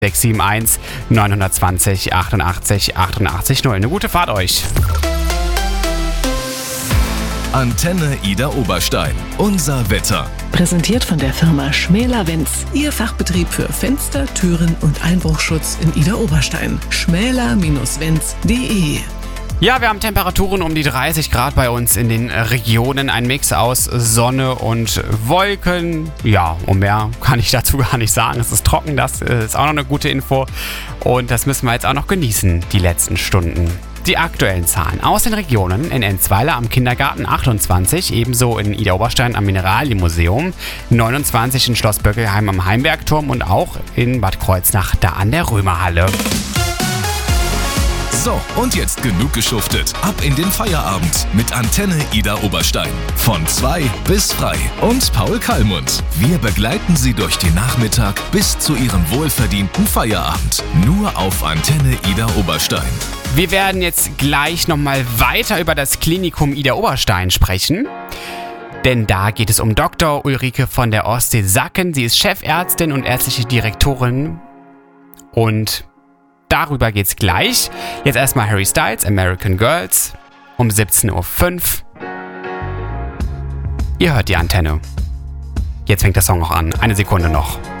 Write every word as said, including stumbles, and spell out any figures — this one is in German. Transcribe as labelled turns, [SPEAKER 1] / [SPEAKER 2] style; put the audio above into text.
[SPEAKER 1] sechs sieben eins neun zwei null achtundachtzig achtundachtzig null. Eine gute Fahrt euch.
[SPEAKER 2] Antenne Ida Oberstein. Unser Wetter.
[SPEAKER 3] Präsentiert von der Firma Schmäler-Wenz. Ihr Fachbetrieb für Fenster, Türen und Einbruchschutz in Ida Oberstein. schmäler Bindestrich wenz punkt de.
[SPEAKER 1] Ja, wir haben Temperaturen um die dreißig Grad bei uns in den Regionen. Ein Mix aus Sonne und Wolken. Ja, und mehr kann ich dazu gar nicht sagen. Es ist trocken, das ist auch noch eine gute Info. Und das müssen wir jetzt auch noch genießen, die letzten Stunden. Die aktuellen Zahlen aus den Regionen: in Enzweiler am Kindergarten achtundzwanzig, ebenso in Ida Oberstein am Mineralienmuseum, neunundzwanzig in Schloss Böckelheim am Heimbergturm und auch in Bad Kreuznach da an der Römerhalle.
[SPEAKER 2] So, und jetzt genug geschuftet. Ab in den Feierabend mit Antenne Ida Oberstein. Von zwei bis frei. Und Paul Kallmund. Wir begleiten Sie durch den Nachmittag bis zu Ihrem wohlverdienten Feierabend. Nur auf Antenne Ida Oberstein.
[SPEAKER 1] Wir werden jetzt gleich nochmal weiter über das Klinikum Ida Oberstein sprechen. Denn da geht es um Doktor Ulrike von der Ostsee-Sacken. Sie ist Chefärztin und ärztliche Direktorin. Und darüber geht's gleich. Jetzt erstmal Harry Styles, American Girls, um siebzehn Uhr fünf. Ihr hört die Antenne. Jetzt fängt der Song noch an. Eine Sekunde noch.